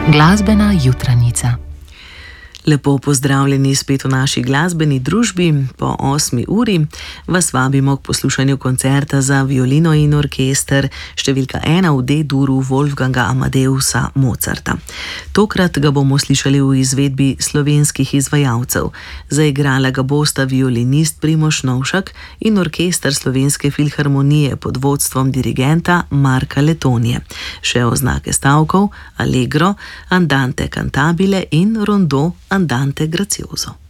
Glasbena jutranica. Lepo pozdravljeni spet v naši glasbeni družbi. Po 8. uri vas vabimo k poslušanju koncerta za violino in orkester številka 1 v D-duru Wolfganga Amadeusa Mozarta. Tokrat ga bomo slišali v izvedbi slovenskih izvajalcev. Zaigrala ga bosta violinist Primož Novšak in orkester Slovenske filharmonije pod vodstvom dirigenta Marka Letonje. Še oznake stavkov: Allegro, Andante cantabile in Rondo Andante grazioso.